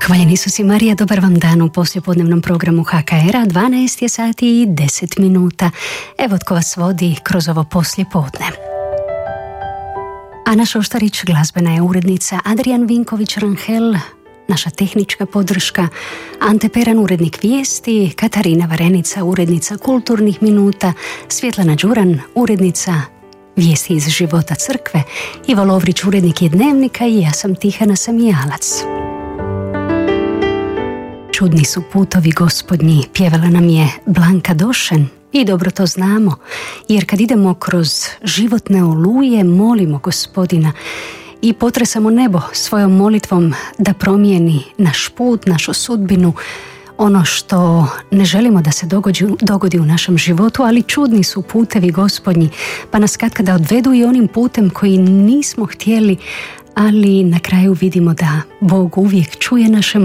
Hvaljen Isus i Marija, dobar vam dan u poslijepodnevnom programu HKR-a, 12 je sati i 10 minuta. Evo tko vas vodi kroz ovo poslijepodne. Ana Šoštarić, glazbena je urednica, Adrijan Vinković-Ranhel, naša tehnička podrška, Ante Peran, urednik vijesti, Katarina Varenica, urednica kulturnih minuta, Svjetlana Đuran, urednica vijesti iz života crkve, Ivo Lovrić, urednik je dnevnika i ja sam Tihana Samijalac. Čudni su putovi gospodnji, pjevala nam je Blanka Došen i dobro to znamo, jer kad idemo kroz životne oluje molimo Gospodina i potresamo nebo svojom molitvom da promijeni naš put, našu sudbinu, ono što ne želimo da se dogodi u našem životu, ali čudni su putevi gospodnji, pa nas katkada odvedu i onim putem koji nismo htjeli, ali na kraju vidimo da Bog uvijek čuje naše